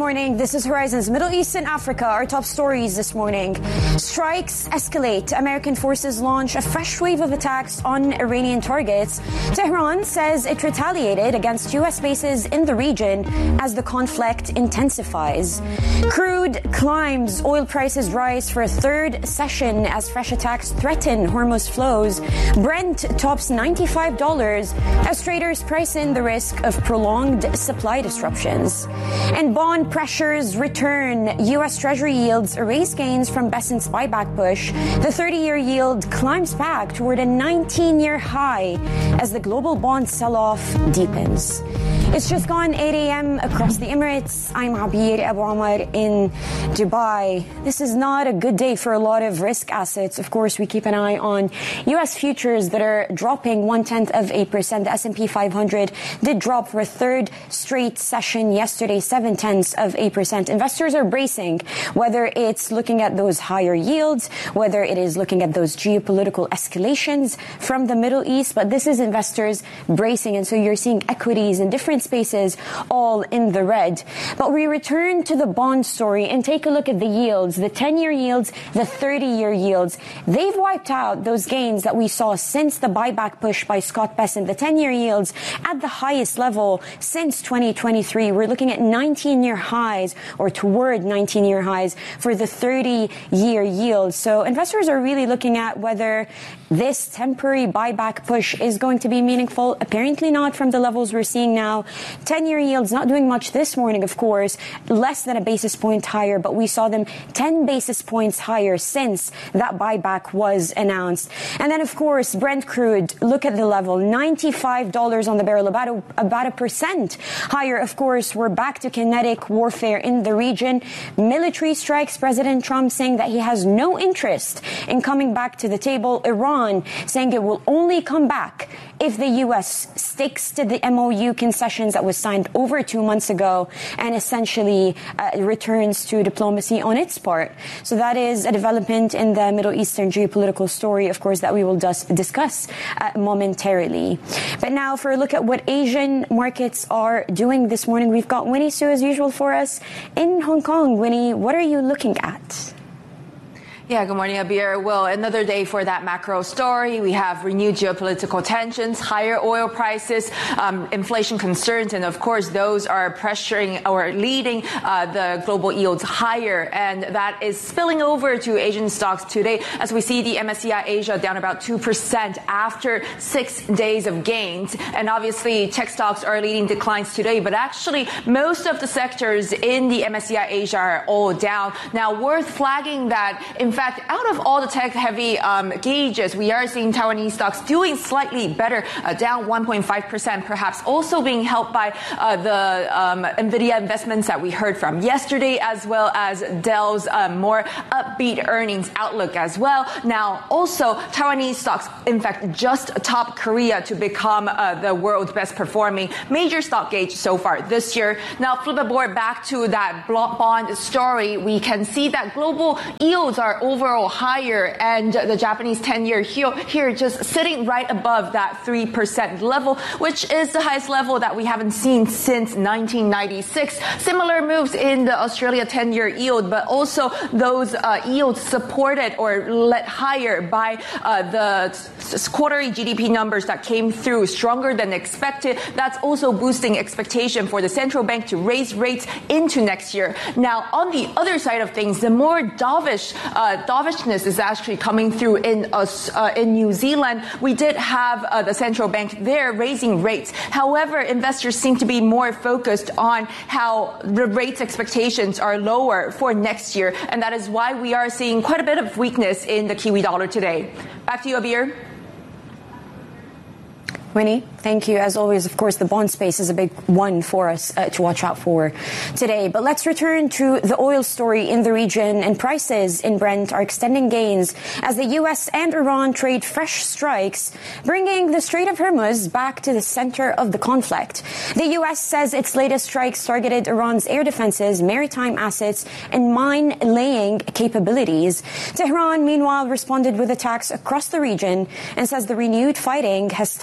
morning. This is Horizon's Middle East and Africa. Our top stories this morning. Strikes escalate. American forces launch a fresh wave of attacks on Iranian targets. Tehran says it retaliated against U.S. bases in the region as the conflict intensifies. Crude climbs. Oil prices rise for a third session as fresh attacks threaten Hormuz flows. Brent tops $95 as traders price in the risk of prolonged supply disruptions. And bond pressures return. U.S. Treasury yields erase gains from Bessent's buyback push. The 30-year yield climbs back toward a 19-year high as the global bond sell-off deepens. It's just gone 8 a.m. across the Emirates. I'm Abir Abu Amar in Dubai. This is not a good day for a lot of risk assets. Of course, we keep an eye on U.S. futures that are dropping 0.1%. The S&P 500 did drop for a third straight session yesterday, 0.7%. Investors are bracing, whether it's looking at those higher yields, whether it is looking at those geopolitical escalations from the Middle East. But this is investors bracing. And so you're seeing equities in different spaces all in the red. But we return to the bond story and take a look at the yields, the 10-year yields, the 30-year yields. They've wiped out those gains that we saw since the buyback push by Scott Bessent. The 10-year yields at the highest level since 2023. We're looking at 19-year highs or toward 19-year highs for the 30-year yield. So investors are really looking at whether this temporary buyback push is going to be meaningful. Apparently not from the levels we're seeing now. 10-year yields not doing much this morning, of course, less than a basis point higher, but we saw them 10 basis points higher since that buyback was announced. And then, of course, Brent crude, look at the level, $95 on the barrel, about a percent higher. Of course, we're back to kinetic warfare in the region. Military strikes, President Trump saying that he has no interest in coming back to the table. Iran saying it will only come back if the U.S. sticks to the MOU concessions that was signed over 2 months ago and essentially returns to diplomacy on its part. So that is a development in the Middle Eastern geopolitical story, of course, that we will discuss momentarily. But now for a look at what Asian markets are doing this morning, we've got Winnie Su as usual for us in Hong Kong. Winnie, what are you looking at? Yeah, good morning, Abir. Well, another day for that macro story. We have renewed geopolitical tensions, higher oil prices, inflation concerns, and of course, those are pressuring or leading the global yields higher. And that is spilling over to Asian stocks today as we see the MSCI Asia down about 2% after 6 days of gains. And obviously, tech stocks are leading declines today, but actually, most of the sectors in the MSCI Asia are all down. Now, worth flagging that, in fact, out of all the tech-heavy gauges, we are seeing Taiwanese stocks doing slightly better, down 1.5%, perhaps also being helped by the NVIDIA investments that we heard from yesterday, as well as Dell's more upbeat earnings outlook as well. Now, also, Taiwanese stocks, in fact, just topped Korea to become the world's best performing major stock gauge so far this year. Now, flip the board back to that bond story. We can see that global yields are overall higher, and the Japanese 10-year here just sitting right above that 3% level, which is the highest level that we haven't seen since 1996. Similar moves in the Australia 10-year yield, but also those yields supported or led higher by the quarterly GDP numbers that came through stronger than expected. That's also boosting expectation for the central bank to raise rates into next year. Now, on the other side of things, the more dovishness is actually coming through in New Zealand. We did have the central bank there raising rates. However, investors seem to be more focused on how the rates expectations are lower for next year, and that is why we are seeing quite a bit of weakness in the Kiwi dollar today. Back to you, Abir. Winnie, thank you. As always, of course, the bond space is a big one for us to watch out for today. But let's return to the oil story in the region. And prices in Brent are extending gains as the U.S. and Iran trade fresh strikes, bringing the Strait of Hormuz back to the center of the conflict. The U.S. says its latest strikes targeted Iran's air defenses, maritime assets, and mine-laying capabilities. Tehran, meanwhile, responded with attacks across the region and says the renewed fighting has tightened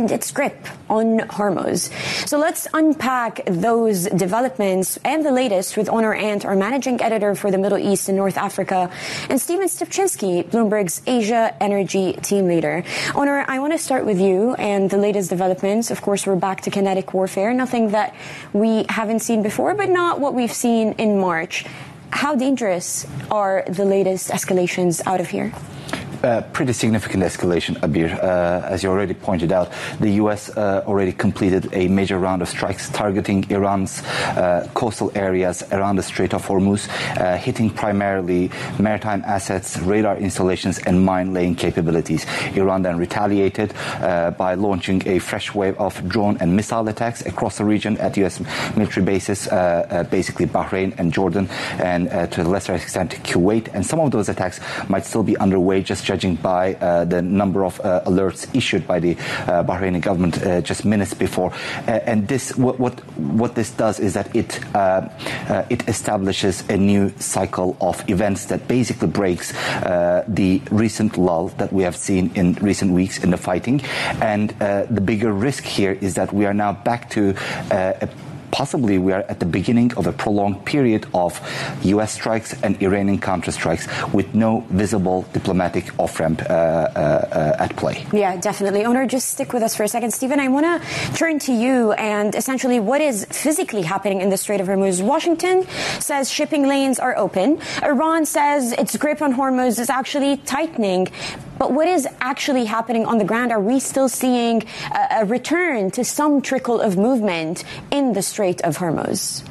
and its grip on Hormuz. So let's unpack those developments and the latest with Onur Ant, our managing editor for the Middle East and North Africa, and Stephen Stupczynski, Bloomberg's Asia Energy team leader. Onur, I want to start with you and the latest developments. Of course, we're back to kinetic warfare, nothing that we haven't seen before, but not what we've seen in March. How dangerous are the latest escalations out of here? Pretty significant escalation, Abir. As you already pointed out, the U.S. already completed a major round of strikes targeting Iran's coastal areas around the Strait of Hormuz, hitting primarily maritime assets, radar installations, and mine-laying capabilities. Iran then retaliated by launching a fresh wave of drone and missile attacks across the region at U.S. military bases, basically Bahrain and Jordan, and to a lesser extent Kuwait. And some of those attacks might still be underway, just judging by the number of alerts issued by the Bahraini government just minutes before. And this, what this does is that it establishes a new cycle of events that basically breaks the recent lull that we have seen in recent weeks in the fighting. And the bigger risk here is that we are now back to possibly we are at the beginning of a prolonged period of U.S. strikes and Iranian counterstrikes with no visible diplomatic off-ramp at play. Yeah, definitely. Onur, just stick with us for a second. Stephen, I want to turn to you and essentially what is physically happening in the Strait of Hormuz. Washington says shipping lanes are open. Iran says its grip on Hormuz is actually tightening. But what is actually happening on the ground? Are we still seeing a return to some trickle of movement in the Strait of Hormuz?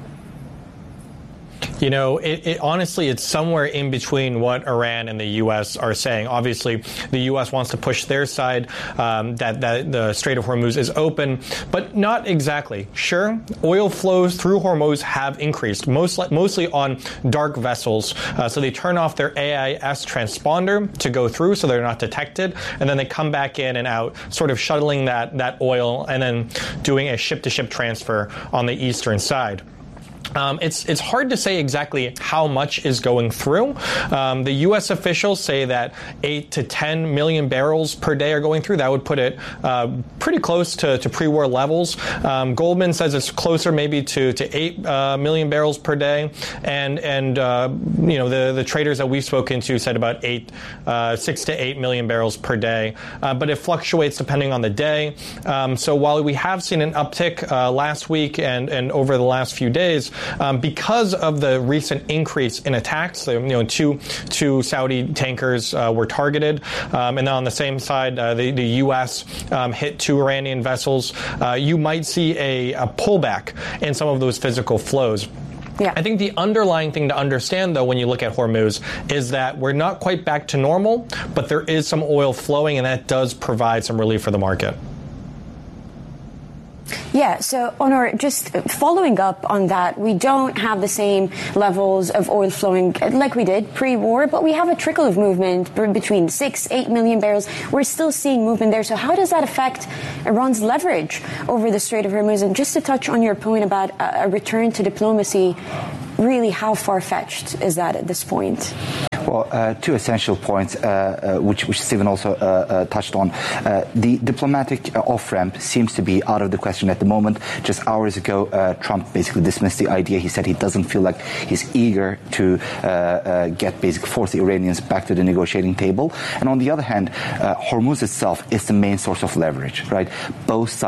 You know, honestly, it's somewhere in between what Iran and the U.S. are saying. Obviously, the U.S. wants to push their side, that the Strait of Hormuz is open, but not exactly. Sure, oil flows through Hormuz have increased, mostly on dark vessels. So they turn off their AIS transponder to go through so they're not detected, and then they come back in and out, sort of shuttling that oil and then doing a ship-to-ship transfer on the eastern side. It's hard to say exactly how much is going through. The U.S. officials say that 8 to 10 million barrels per day are going through. That would put it pretty close to pre-war levels. Goldman says it's closer maybe to 8 million barrels per day. And you know, the traders that we've spoken to said about 6 to 8 million barrels per day. But it fluctuates depending on the day. So while we have seen an uptick last week and over the last few days, because of the recent increase in attacks, two Saudi tankers were targeted, and then on the same side, the U.S. hit 2 Iranian vessels. You might see a pullback in some of those physical flows. Yeah. I think the underlying thing to understand, though, when you look at Hormuz, is that we're not quite back to normal, but there is some oil flowing, and that does provide some relief for the market. Yeah, so Onur, just following up on that, we don't have the same levels of oil flowing like we did pre-war, but we have a trickle of movement between 6-8 million barrels. We're still seeing movement there. So how does that affect Iran's leverage over the Strait of Hormuz? And just to touch on your point about a return to diplomacy, really how far-fetched is that at this point? Well, 2 essential points, which Stephen also touched on. The diplomatic off-ramp seems to be out of the question at the moment. Just hours ago, Trump basically dismissed the idea. He said he doesn't feel like he's eager to force the Iranians back to the negotiating table. And on the other hand, Hormuz itself is the main source of leverage, right? Both sides